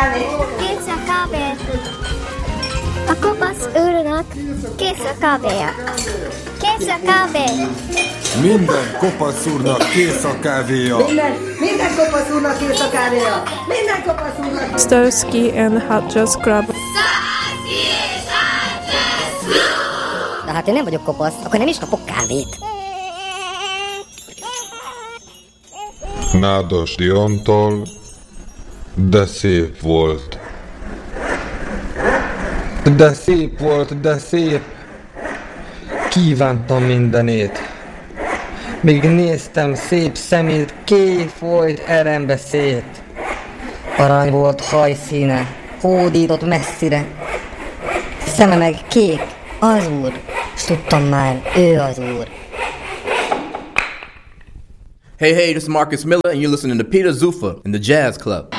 Kész a kávé. A kopasz úrnak kész a kávéja. Kész a kávé. Minden kopasz úrnak kész a kávéja. Minden kopasz úrnak kész a kávéja. Minden kopasz úrnak. Starsky and Hutchins Club. De hát én nem vagyok kopasz, akkor nem is kapok kávét. Nádas Diantól, de szép volt. De szép volt, de szép. Kívántam mindenét. Még néztem szép szemét, kék folyt erembe szét. Arany volt hajszíne, hódított messzire. Szeme meg kék, az úr, s tudtam már, ő az úr. Hey, this is Marcus Miller, and you're listening to Peter Zuffa in the Jazz Club.